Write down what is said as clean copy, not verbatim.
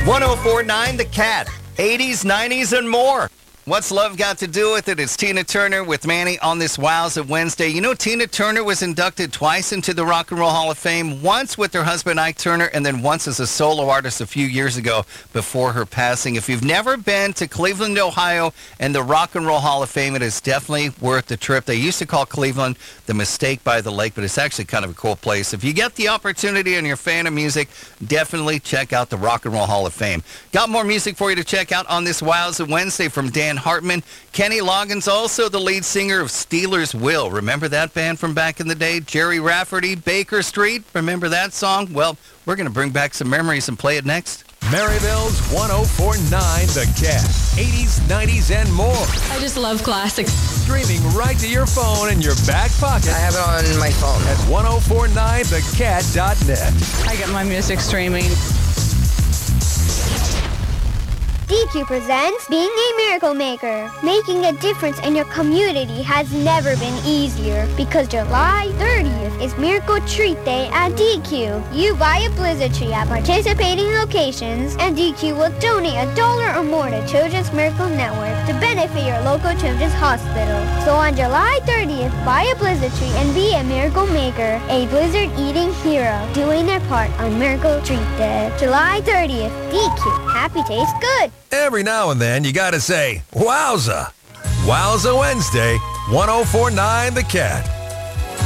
1049 The Cat, 80s, 90s, and more. What's love got to do with it? It's Tina Turner with Manny on this Wowza Wednesday. You know, Tina Turner was inducted twice into the Rock and Roll Hall of Fame, once with her husband Ike Turner, and then once as a solo artist a few years ago before her passing. If you've never been to Cleveland, Ohio, and the Rock and Roll Hall of Fame, it is definitely worth the trip. They used to call Cleveland the Mistake by the Lake, but it's actually kind of a cool place. If you get the opportunity and you're a fan of music, definitely check out the Rock and Roll Hall of Fame. Got more music for you to check out on this Wowza Wednesday from Dan Hartman. Kenny Loggins, also the lead singer of Steelers Will. Remember that band from back in the day? Jerry Rafferty, Baker Street. Remember that song? Well, we're going to bring back some memories and play it next. Maryville's 1049 The Cat. 80s, 90s, and more. I just love classics. Streaming right to your phone in your back pocket. I have it on my phone. At 1049thecat.net. I get my music streaming. DQ presents Being a Miracle Maker. Making a difference in your community has never been easier because July 30th is Miracle Treat Day at DQ. You buy a blizzard tree at participating locations and DQ will donate $1 or more to Children's Miracle Network to benefit your local children's hospital. So on July 30th, buy a blizzard tree and be a miracle maker, a blizzard-eating hero, doing their part on Miracle Treat Day. July 30th, DQ. Happy tastes good. Every now and then, you gotta say, wowza. Wowza Wednesday, 1049 The Cat.